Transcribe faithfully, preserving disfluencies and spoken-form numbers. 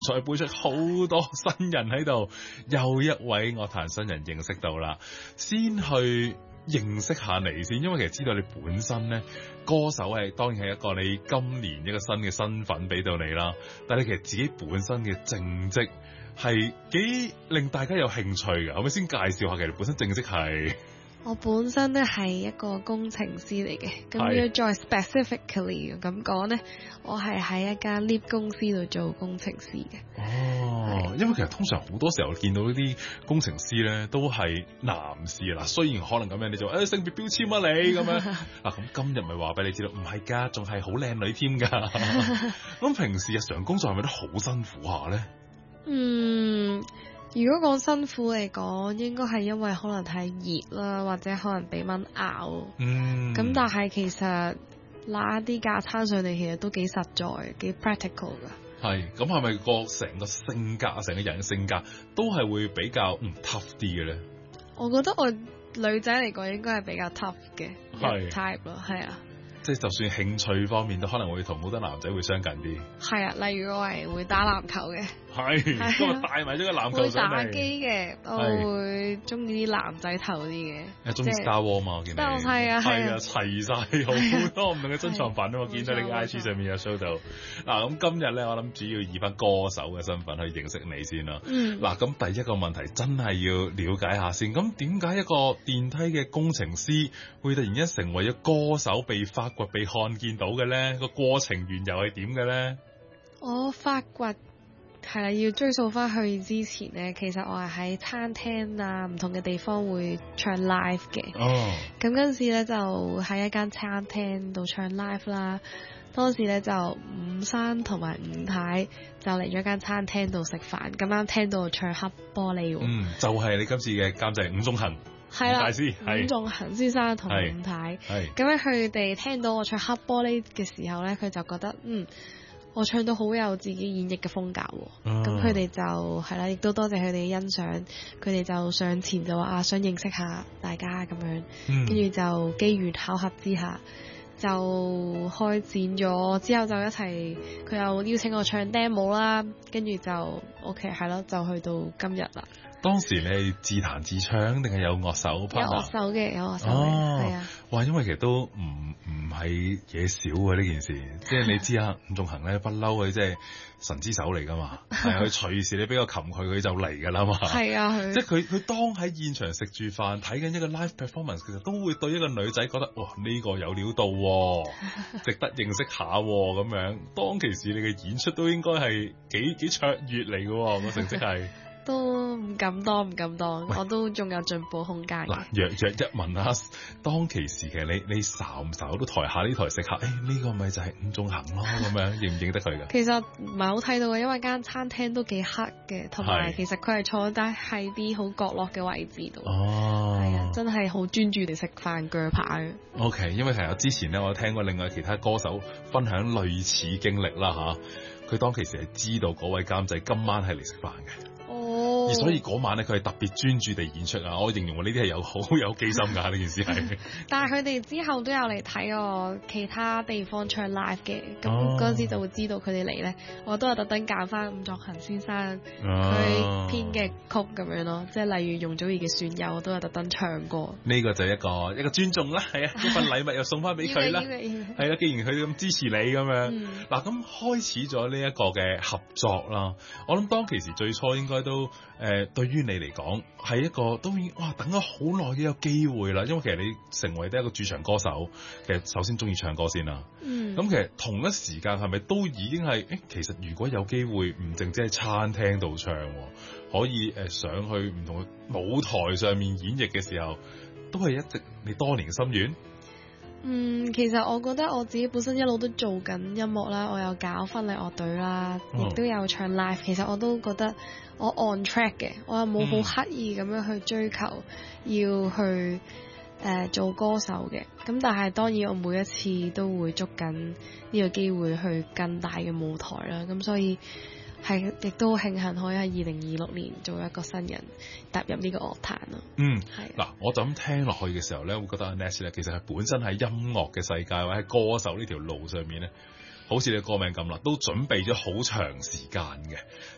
再輩出好多新人喺度，又一位樂壇新人認識到啦，先去認識下你先，因為其實知道你本身咧歌手係當然係一個你今年一個新嘅身份俾到你啦，但係你其實自己本身嘅正職係幾令大家有興趣嘅，可唔可以先介紹下其實你本身正職係？ 我本身咧係一個工程師嚟嘅，咁要再 specifically 咁講咧，我係喺一間 lift 公司度做工程師嘅。 哦，因為其實通常好多時候見到呢啲工程師咧都係男士啦，雖然可能咁樣你就誒、哎、性別標籤啊你咁樣，嗱咁今日咪話俾你知道，唔係㗎，仲係好靚女添㗎。咁平時日常工作係咪都好辛苦下咧？嗯。 如果講辛苦嚟講，應該係因為可能太熱啦，或者可能俾蚊咬。嗯。咁但係其實拿啲架撐上嚟，其實都幾實在，幾 practical 噶。 係。咁係咪個成個性格啊，成個人嘅性格都係會比較唔 tough 啲嘅咧？ 我覺得我女仔嚟講應該係比較 tough 嘅 type 咯，係啊。 即係就算興趣方面都可能會同好多男仔會相近啲。係啊，例如我係會打籃球嘅。 係，今日帶埋咗個籃球上嚟。 會打機嘅，我會中意啲男仔頭啲嘅。 誒，中意 Star War 嘛？我見你。 係啊， 係啊，齊晒好多唔同嘅珍藏品啊！我見到你嘅 I G 上面有 show 到。嗱，咁今日咧，我諗主要以翻歌手嘅身份去認識你先啦。嗯。嗱，咁第一個問題真係要了解下先。咁點解一個電梯嘅工程師會突然間成為咗歌手被發掘、被看見到嘅咧？個過程緣由係點嘅咧？ 我發掘。係啦，要追溯翻去之前咧，其實我係喺餐廳啊，唔同嘅地方會唱 live 嘅。哦。咁嗰陣時咧就喺一間餐廳度唱 live 啦。當時咧就伍生同埋伍太就嚟咗間餐廳度食飯，咁啱聽到我唱黑玻璃喎。嗯， 就係、是、你今次嘅監製伍仲衡。 係啦，伍仲衡先生同埋伍太。係。咁咧佢哋聽到我唱黑玻璃嘅時候咧，佢就覺得嗯。我唱到好有自己演繹嘅風格喎，咁佢哋就係啦，亦都多謝佢哋欣賞，佢哋就上前就話啊，想認識下大家咁樣，跟住、嗯、就機緣巧合之下就開展咗，之後就一齊，佢又邀請我唱 demo 啦，跟住就 OK 係咯，就去到今日啦。 當時你係自彈自唱定係有樂手 partner？ 有樂手嘅，有樂手嘅，係啊。 哇，因為其實都唔唔係嘢少啊呢件事，即係你知啊，伍仲衡咧不嬲佢即係神之手嚟噶嘛，係佢隨時你俾個琴佢，佢就嚟噶啦嘛。係啊，佢即係佢佢當喺現場食住飯睇緊一個 live performance，其實都會對一個女仔覺得哇呢個有料到，值得認識下咁樣。當其時你嘅演出都應該係幾幾卓越嚟嘅，個成績係。 都唔敢當，唔敢當，我都仲有進步空間。 嗱，若若一問下，當其時嘅你，你睄唔睄到台下呢台食客？誒、哎，呢、這個咪就係伍仲衡咯，咁樣認唔認得佢噶？ 其實唔係好睇到嘅，因為間餐廳都幾黑嘅，同埋其實佢係坐低喺啲好角落嘅位置度。哦，係啊，真係好專注地食飯鋸扒。 O、okay, K， 因為其實之前咧，我聽過另外其他歌手分享類似經歷啦，吓，佢當其時係知道嗰位監製今晚係嚟食飯嘅。哦，而所以嗰晚咧，佢係特別專注地演出啊！我形容我呢啲係有好有機心㗎，呢件事係。 但係佢哋之後都有嚟睇我其他地方唱 live 嘅，咁嗰陣時就會知道佢哋嚟咧，我都係特登揀翻伍仲衡先生佢編嘅曲咁樣咯，即係例如容祖兒嘅《損友》，我都有特登唱過。呢個就係一個一個尊重啦，係啊，一份禮物又送翻俾佢啦，係啦，既然佢咁支持你咁樣，嗱咁、嗯、開始咗呢一個嘅合作啦，我諗當其時最初應該都誒、呃，對於你嚟講係一個都已經哇等咗好耐嘅一個機會啦，因為其實你成為得一個駐場歌手，其實首先中意唱歌先啦。嗯，咁其實同一時間係咪都已經係誒？其實如果有機會唔淨止喺餐廳度唱，可以誒、呃、上去唔同嘅舞台上面演繹嘅時候，都係一直你多年嘅心願。 嗯，其實我覺得我自己本身一路都做緊音樂啦，我有搞婚禮樂隊啦，亦、哦、都有唱 live。其實我都覺得我 on track 嘅，我又冇好刻意咁樣去追求要去誒、呃、做歌手嘅。咁但係當然我每一次都會捉緊呢個機會去更大嘅舞台啦。咁所以係亦都慶幸可以喺二零二六年做一個新人踏入呢個樂壇咯。 嗯，係嗱，我就咁聽落去嘅時候咧，會覺得阿 Ness 咧，其實係本身喺音樂嘅世界或者喺歌手呢條路上面咧，好似你個歌名咁啦，都準備咗好長時間嘅。